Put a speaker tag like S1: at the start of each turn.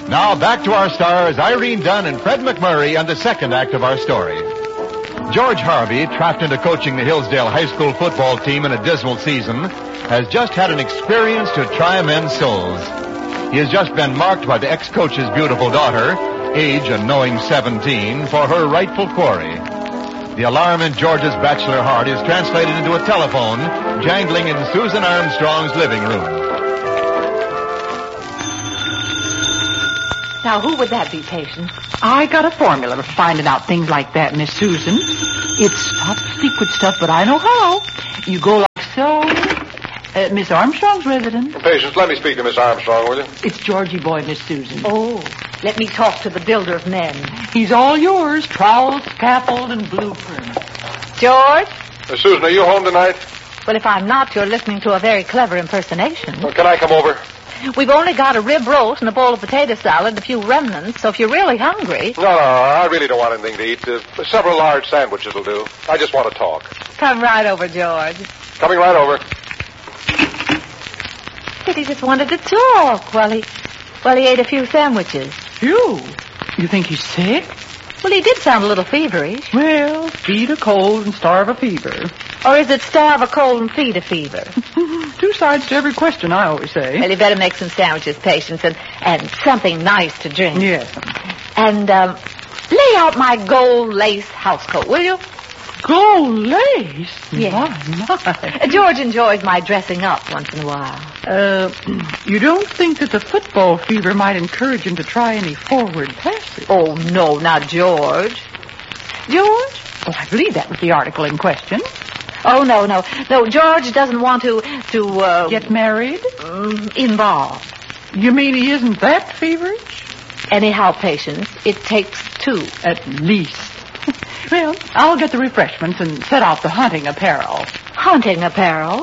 S1: Now back to our stars, Irene Dunn and Fred McMurray, and the second act of our story. George Harvey, trapped into coaching the Hillsdale High School football team in a dismal season, has just had an experience to try men's souls. He has just been marked by the ex-coach's beautiful daughter, age a knowing 17, for her rightful quarry. The alarm in George's bachelor heart is translated into a telephone jangling in Susan Armstrong's living room.
S2: Now, who would that be, Patience?
S3: I got a formula for finding out things like that, Miss Susan. It's top secret stuff, but I know how. You go like so. Miss Armstrong's residence.
S4: Patience, let me speak to Miss Armstrong, will you?
S3: It's Georgie boy, Miss Susan.
S2: Oh, let me talk to the builder of men.
S3: He's all yours. Trowel, scaffold, and blueprint.
S2: George?
S4: Miss Susan, are you home tonight?
S2: Well, if I'm not, you're listening to a very clever impersonation.
S4: Well, can I come over?
S2: We've only got a rib roast and a bowl of potato salad and a few remnants, so if you're really hungry...
S4: No, I really don't want anything to eat. Several large sandwiches will do. I just want to talk.
S2: Come right over, George.
S4: Coming right over.
S2: But he just wanted to talk while he ate a few sandwiches.
S3: You think he's sick?
S2: Well, he did sound a little feverish.
S3: Well, feed a cold and starve a fever.
S2: Or is it starve a cold and feed a fever?
S3: Two sides to every question, I always say.
S2: Well, you better make some sandwiches, Patience, and something nice to drink.
S3: Yes.
S2: And lay out my gold lace housecoat, will you?
S3: Gold lace?
S2: Yes.
S3: My.
S2: George enjoys my dressing up once in a while.
S3: You don't think that the football fever might encourage him to try any forward passes?
S2: Oh, no, not George. George?
S3: Oh, I believe that was the article in question.
S2: Oh, no. No, George doesn't want to
S3: get married?
S2: Involved.
S3: You mean he isn't that feverish?
S2: Anyhow, Patience, it takes two.
S3: At least. Well, I'll get the refreshments and set out the hunting apparel.
S2: Hunting apparel?